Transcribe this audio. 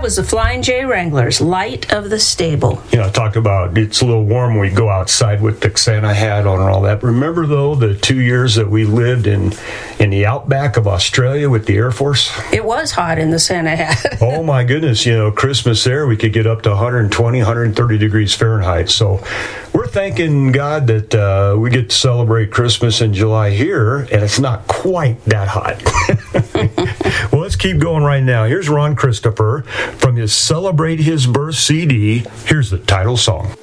That was the Flying J Wranglers, Light of the Stable. I talked about it's a little warm when we go outside with the Santa hat on and all that. Remember, though, the 2 years that we lived in the outback of Australia with the Air Force? It was hot in the Santa hat. Oh, my goodness. Christmas there, we could get up to 120, 130 degrees Fahrenheit. So we're thanking God that we get to celebrate Christmas in July here, and it's not quite that hot. Well, let's keep going right now. Here's Ron Christopher from his Celebrate His Birth CD. Here's the title song.